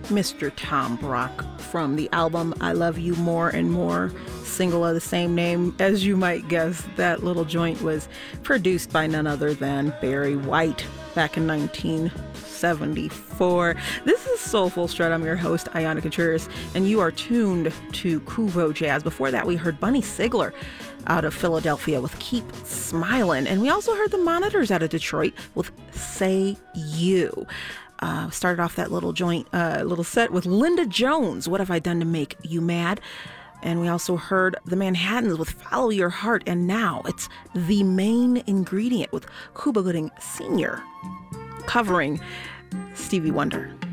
Mr. Tom Brock from the album I Love You More and More, single of the same name. As you might guess, that little joint was produced by none other than Barry White back in 1974. This is Soulful Strut. I'm your host, Ayana Contreras, and you are tuned to Kuvo Jazz. Before that, we heard Bunny Sigler out of Philadelphia with Keep Smilin', and we also heard the Monitors out of Detroit with Say You. Started off that little set with Linda Jones, What Have I Done to Make You Mad? And we also heard the Manhattans with Follow Your Heart, and now it's The Main Ingredient with Cuba Gooding Sr. covering Stevie Wonder.